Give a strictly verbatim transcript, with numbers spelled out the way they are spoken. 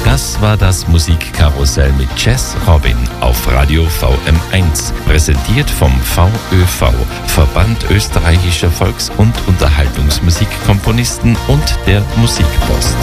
Das war das Musikkarussell mit Jazz Robin auf Radio V M eins, präsentiert vom V Ö V, Verband österreichischer Volks- und Unterhaltungsmusikkomponisten und der Musikpost.